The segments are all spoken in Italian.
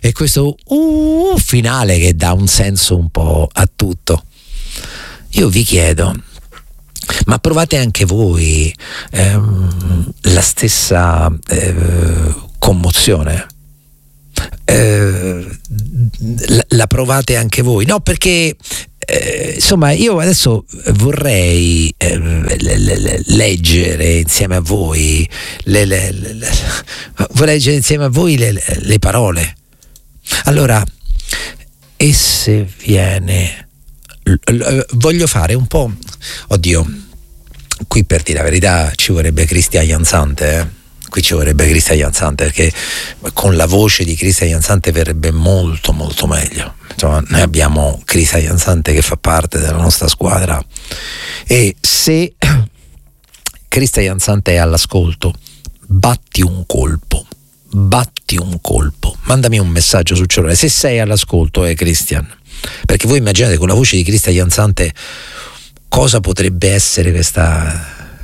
e questo finale che dà un senso un po' a tutto. Io vi chiedo, ma provate anche voi la stessa commozione? La provate anche voi? No, perché insomma io adesso vorrei leggere insieme a voi le parole. Allora, e se viene, voglio fare un po', oddio, qui per dire la verità ci vorrebbe Cristian Jansante, qui ci vorrebbe Cristian Jansante, perché con la voce di Cristian Jansante verrebbe molto molto meglio. Insomma, noi abbiamo Cristian Jansante che fa parte della nostra squadra, e se Cristian Jansante è all'ascolto, batti un colpo, mandami un messaggio sul cellulare se sei all'ascolto, Cristian, perché voi immaginate con la voce di Cristian Jansante cosa potrebbe essere questa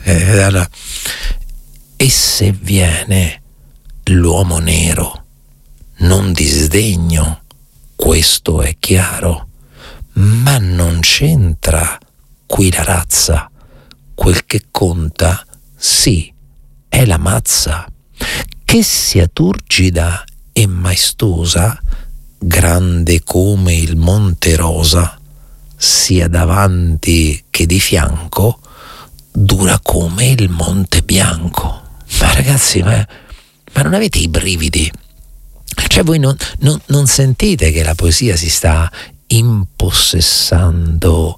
e se viene l'uomo nero, non disdegno, questo è chiaro, ma non c'entra qui la razza, quel che conta, sì, è la mazza, che sia turgida e maestosa, grande come il Monte Rosa, sia davanti che di fianco, dura come il Monte Bianco. Ma ragazzi, ma non avete i brividi? Cioè voi non sentite che la poesia si sta impossessando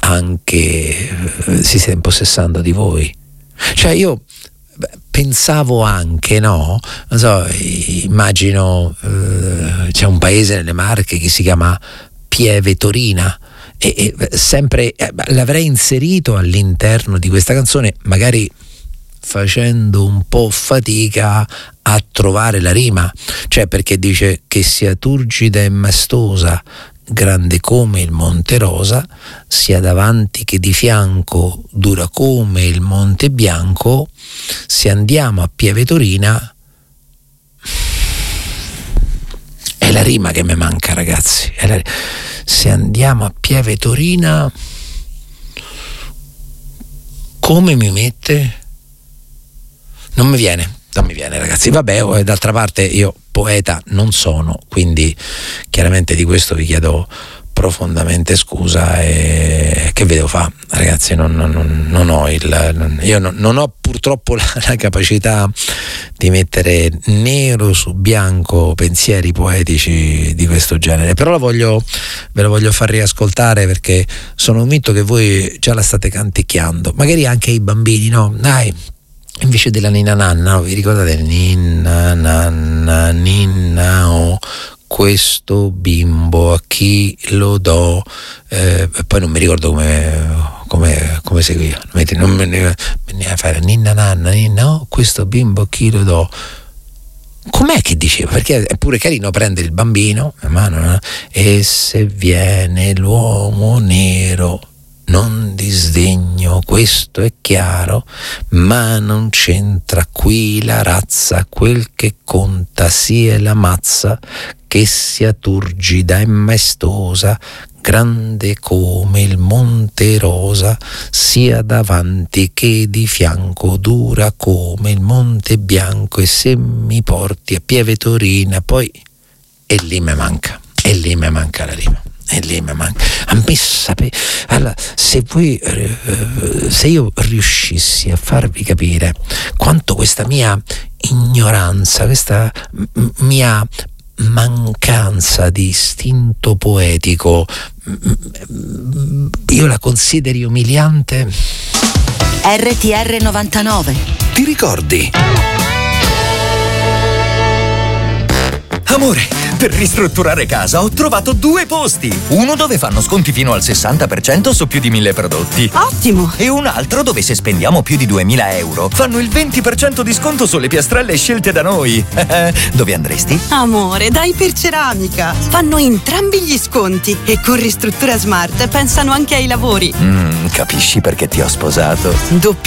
si sta impossessando di voi? Cioè io pensavo anche, no? Non so, immagino c'è un paese nelle Marche che si chiama Pieve Torina, e sempre l'avrei inserito all'interno di questa canzone, magari facendo un po' fatica a trovare la rima, cioè perché dice che sia turgida e maestosa, grande come il Monte Rosa, sia davanti che di fianco, dura come il Monte Bianco, se andiamo a Pieve Torina. È la rima che mi manca, ragazzi, se andiamo a Pieve Torina, come mi mette? Non mi viene, ragazzi. Vabbè, d'altra parte io poeta non sono, quindi chiaramente di questo vi chiedo profondamente scusa, e che vi devo fare, ragazzi? Non ho purtroppo la capacità di mettere nero su bianco pensieri poetici di questo genere, però ve lo voglio far riascoltare, perché sono convinto che voi già la state canticchiando, magari anche i bambini, no? Dai, invece della ninna nanna, no? Vi ricordate? Ninna nanna, ninna oh, questo bimbo a chi lo do? Poi non mi ricordo come seguiva. Non me ne fare ninna nanna, ninna oh, questo bimbo a chi lo do? Com'è che diceva? Perché è pure carino prendere il bambino, mano, e se viene l'uomo nero, non disdegno, questo è chiaro, ma non c'entra qui la razza, quel che conta sia la mazza, che sia turgida e maestosa, grande come il Monte Rosa, sia davanti che di fianco, dura come il Monte Bianco, e se mi porti a Pieve Torina, poi e lì mi manca la rima. E lì mi manca. A me allora, se io riuscissi a farvi capire quanto questa mia ignoranza, questa mia mancanza di istinto poetico, io la consideri umiliante. RTR 99. Ti ricordi? Amore, per ristrutturare casa ho trovato 2 posti. Uno dove fanno sconti fino al 60% su più di 1000 prodotti. Ottimo! E un altro dove se spendiamo più di 2000 euro fanno il 20% di sconto sulle piastrelle scelte da noi. Dove andresti? Amore, dai per Ceramica. Fanno entrambi gli sconti e con Ristruttura Smart pensano anche ai lavori. Capisci perché ti ho sposato?